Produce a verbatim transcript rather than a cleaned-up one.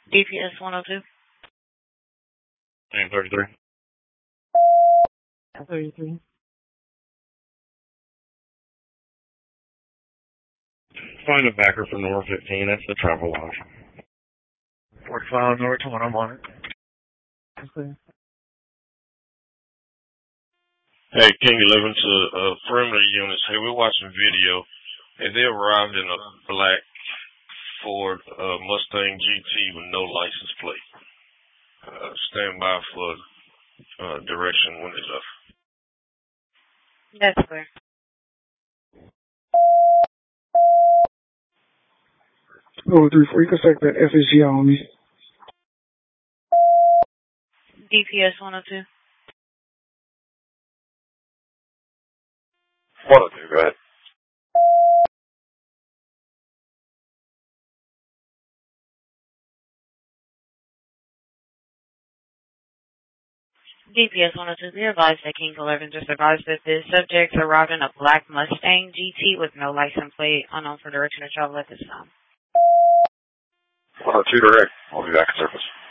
D P S one oh two. Team thirty-three. thirty-three. Find a backer for North fifteen. That's the travel lodge. forty-five North one, I'm on it. Okay. Hey, King eleven to uh, perimeter units. Hey, we're watching video, and they arrived in a black Ford uh, Mustang G T with no license plate. Uh, stand by for uh, direction when it's up. That's clear. Oh, three four, you can set that F S G on me. D P S one oh two. one oh two, go ahead. D P S one oh two, be advised that King eleven just advised that the subjects arrived in a black Mustang G T with no license plate, unknown for direction of travel at this time. one oh two direct. We'll be back at surface.